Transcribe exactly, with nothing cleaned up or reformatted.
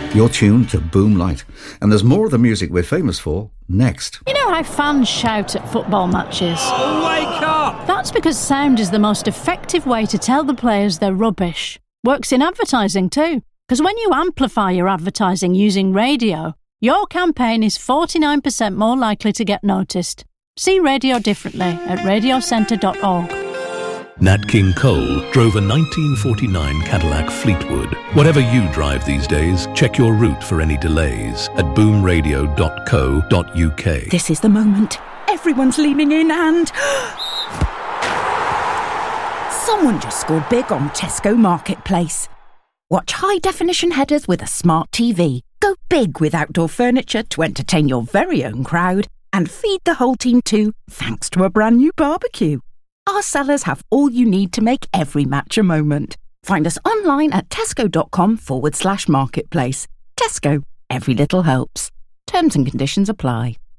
You're tuned to Boom Light, and there's more of the music we're famous for next. You know how fans shout at football matches? Oh, wake up! That's because sound is the most effective way to tell the players they're rubbish. Works in advertising too, because when you amplify your advertising using radio, your campaign is forty-nine percent more likely to get noticed. See radio differently at radio centre dot org. Nat King Cole drove a nineteen forty-nine Cadillac Fleetwood. Whatever you drive these days, check your route for any delays at boom radio dot co dot uk. This is the moment. Everyone's leaning in and... someone just scored big on Tesco Marketplace. Watch high-definition headers with a smart T V. Go big with outdoor furniture to entertain your very own crowd and feed the whole team too, thanks to a brand new barbecue. Our sellers have all you need to make every match a moment. Find us online at tesco.com forward slash marketplace. Tesco, every little helps. Terms and conditions apply.